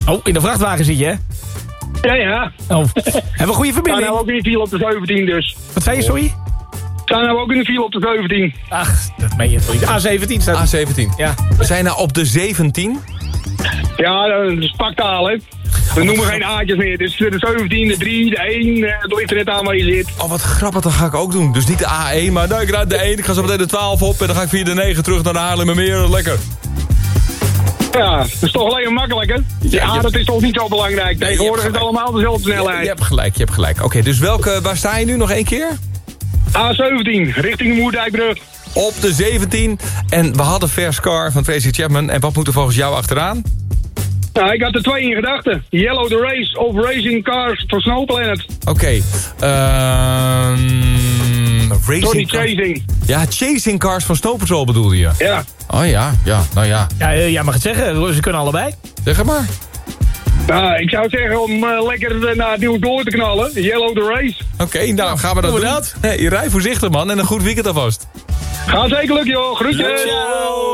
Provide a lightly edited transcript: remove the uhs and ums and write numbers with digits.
Oh, in de vrachtwagen zit je, hè? Ja. Oh. Hebben we een goede We staan verbinding? nou ook in de file op de 17 dus. Wat zei je, sorry? We staan nou ook in de file op de 17. Ach, dat meen je toch niet. A17 staat. A17. Ja. We zijn nou op de 17. Ja, dat is paktaal, hè. We noemen geen A'tjes meer. Dus de 17, de 3, de 1, het ligt er net aan waar je zit. Oh, wat grappig, dat ga ik ook doen. Dus niet de A1, maar nou, ik rijd de 1. Ik ga zo meteen de 12 op en dan ga ik via de 9 terug naar de Haarlemmermeer. Lekker. Ja, dat is toch alleen maar makkelijk, hè? Ja, dat is toch niet zo belangrijk. Tegenwoordig is het allemaal dezelfde snelheid. Je hebt gelijk. Oké, dus waar sta je nu nog 1 keer? A17, richting de Moerdijkbrug. Op de 17. En we hadden First Car van Tracy Chapman. En wat moet er volgens jou achteraan? Nou, ik had er 2 in gedachten. Yellow the Race of Racing Cars for Snow Planet. Oké. Sorry, Chasing. Ja, Chasing Cars van Snow Patrol bedoelde je? Ja. Oh ja, nou ja. Ja, jij mag het zeggen. Ze kunnen allebei. Zeg het maar. Nou, ik zou zeggen om lekker naar het nieuws door te knallen. Yellow the Race. Oké, nou gaan we dat doen. dat? Hey, je rijdt voorzichtig, man. En een goed weekend alvast. Gaat zeker lukken, joh. Groetjes. Ciao.